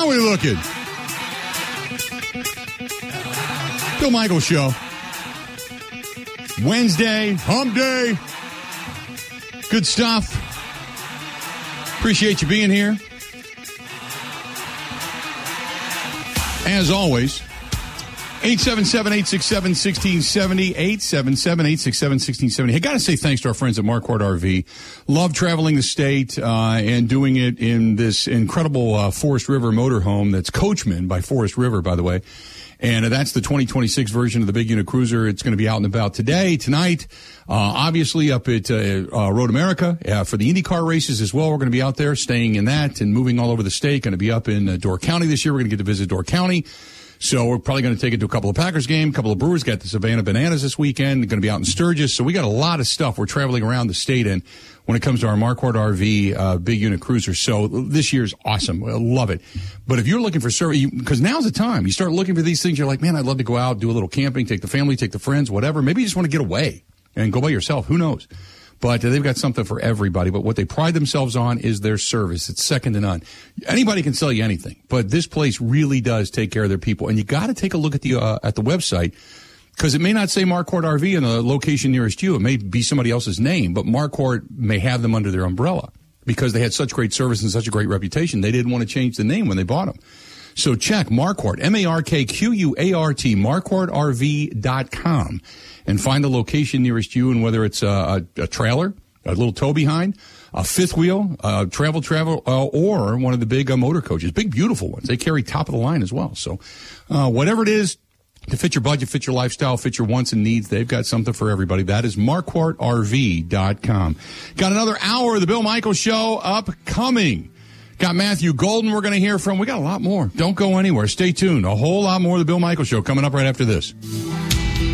How are we looking? Bill Michaels Show. Wednesday, hump day. Good stuff. Appreciate you being here. As always, 877-867-1670, 877-867-1670. Hey, got to say thanks to our friends at Marquardt RV. Love traveling the state and doing it in this incredible Forest River motorhome that's Coachman by Forest River, by the way. And that's the 2026 version of the big unit cruiser. It's going to be out and about today, tonight, obviously up at Road America for the IndyCar races as well. We're going to be out there staying in that and moving all over the state. Going to be up in Door County this year. We're going to get to visit Door County. So we're probably going to take it to a couple of Packers games, a couple of Brewers. Got the Savannah Bananas this weekend. Going to be out in Sturgis. So we got a lot of stuff we're traveling around the state in when it comes to our Marquardt RV big unit cruiser. So this year's awesome. I love it. But if you're looking for service, because now's the time. You start looking for these things. You're like, man, I'd love to go out, do a little camping, take the family, take the friends, whatever. Maybe you just want to get away and go by yourself. Who knows? But they've got something for everybody. But what they pride themselves on is their service. It's second to none. Anybody can sell you anything, but this place really does take care of their people. And you got to take a look at the website, because it may not say Marquardt RV in the location nearest you. It may be somebody else's name, but Marquardt may have them under their umbrella because they had such great service and such a great reputation. They didn't want to change the name when they bought them. So check Marquardt, M-A-R-K-Q-U-A-R-T, MarquardtRV.com, and find the location nearest you, and whether it's a trailer, a little tow behind, a fifth wheel, travel, or one of the big motor coaches, big, beautiful ones. They carry top of the line as well. So whatever it is to fit your budget, fit your lifestyle, fit your wants and needs, they've got something for everybody. That is MarquardtRV.com. Got another hour of the Bill Michaels Show upcoming. Got Matthew Golden we're going to hear from. We got a lot more. Don't go anywhere. Stay tuned. A whole lot more of the Bill Michaels Show coming up right after this.